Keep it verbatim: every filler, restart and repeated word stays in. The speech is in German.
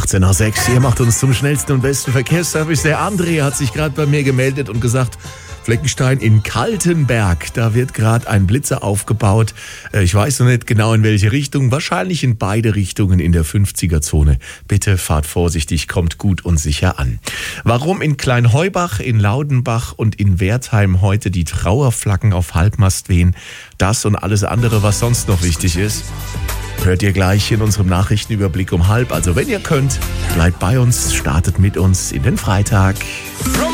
achtzehn nach sechs, ihr macht uns zum schnellsten und besten Verkehrsservice. Der André hat sich gerade bei mir gemeldet und gesagt, Fleckenstein in Kaltenberg, da wird gerade ein Blitzer aufgebaut. Ich weiß noch nicht genau in welche Richtung, wahrscheinlich in beide Richtungen in der fünfziger-Zone. Bitte fahrt vorsichtig, kommt gut und sicher an. Warum in Kleinheubach, in Laudenbach und in Wertheim heute die Trauerflaggen auf Halbmast wehen, das und alles andere, was sonst noch wichtig ist, hört ihr gleich in unserem Nachrichtenüberblick um halb. Also wenn ihr könnt, bleibt bei uns, startet mit uns in den Freitag.